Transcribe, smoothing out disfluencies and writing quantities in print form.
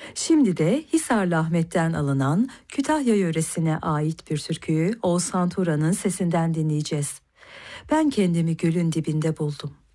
Şimdi de Hisarlı Ahmet'ten alınan Kütahya yöresine ait bir türküyü Oğuzhan Turan'ın sesinden dinleyeceğiz. Ben kendimi gölün dibinde buldum.